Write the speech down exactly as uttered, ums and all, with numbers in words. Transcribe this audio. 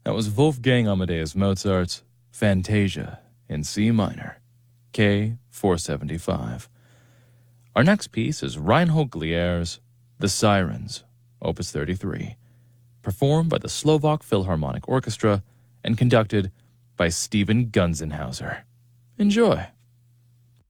That was Wolfgang Amadeus Mozart's Fantasia in C minor, K four seventy-five. Our next piece is Reinhold Glier's The Sirens, Opus thirty-three, performed by the Slovak Philharmonic Orchestra and conducted by Stephen Gunzenhauser. Enjoy.